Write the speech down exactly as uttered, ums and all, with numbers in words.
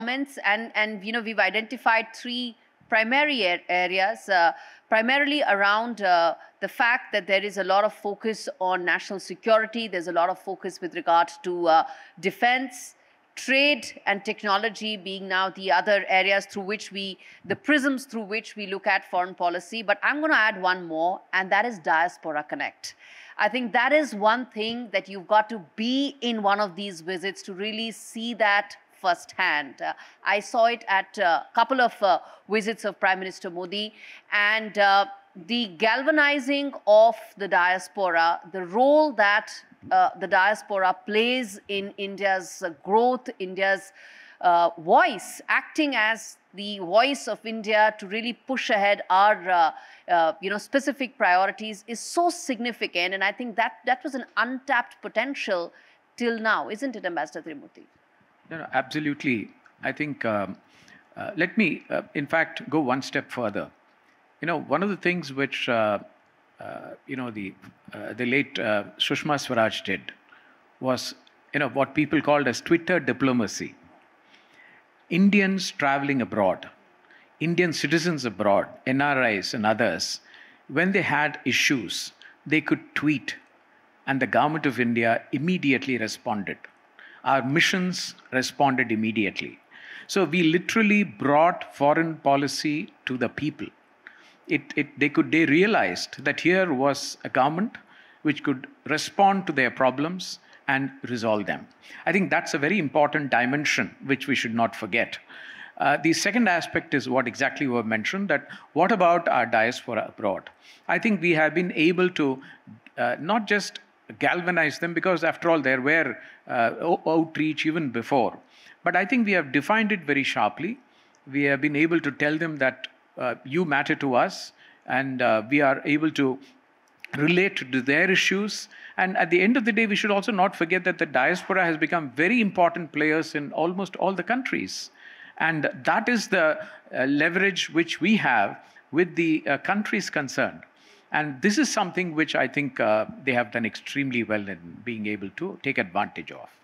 comments, and and you know we've identified three primary ar- areas, uh, primarily around uh, the fact that there is a lot of focus on national security. There's a lot of focus with regard to uh, defense, trade, and technology being now the other areas through which we, the prisms through which we look at foreign policy. But I'm going to add one more, and that is Diaspora Connect. I think that is one thing that you've got to be in one of these visits to really see that firsthand. Uh, I saw it at a couple of uh, visits of Prime Minister Modi, and uh, the galvanizing of the diaspora, the role that uh, the diaspora plays in India's uh, growth, India's uh, voice, acting as the voice of India to really push ahead our uh, uh, you know, specific priorities is so significant. And I think that that was an untapped potential till now, isn't it, Ambassador Trimurti? No, no, absolutely. I think, um, uh, let me, uh, in fact, go one step further. You know, one of the things which, uh, uh, you know, the, uh, the late uh, Sushma Swaraj did was, you know, what people called as Twitter diplomacy. Indians traveling abroad, Indian citizens abroad, N R Is and others, when they had issues, they could tweet, and the government of India immediately responded. Our missions responded immediately. So we literally brought foreign policy to the people. It, it, they could, they realized that here was a government which could respond to their problems and resolve them. I think that's a very important dimension which we should not forget. Uh, the second aspect is what exactly you have mentioned, that what about our diaspora abroad? I think we have been able to uh, not just galvanize them, because after all there were uh, outreach even before. But I think we have defined it very sharply. We have been able to tell them that uh, you matter to us, and uh, we are able to relate to their issues. And at the end of the day, we should also not forget that the diaspora has become very important players in almost all the countries. And that is the uh, leverage which we have with the uh, countries concerned. And this is something which I think uh, they have done extremely well in being able to take advantage of.